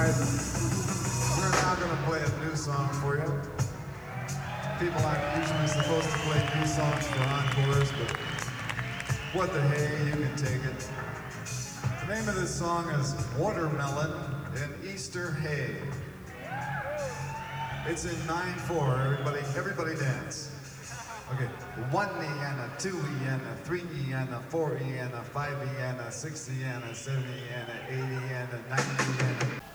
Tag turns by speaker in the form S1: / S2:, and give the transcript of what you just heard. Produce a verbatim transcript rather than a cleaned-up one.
S1: We're now going to play a new song for you. People aren't usually supposed to play new songs for encores, but what the hey, you can take it. The name of this song is Watermelon in Easter Hay. It's in nine four. Everybody, everybody dance. Okay, one E and a two E and a three E and a four E and a five E and a six E and a seven E and a eight E and a nine E and a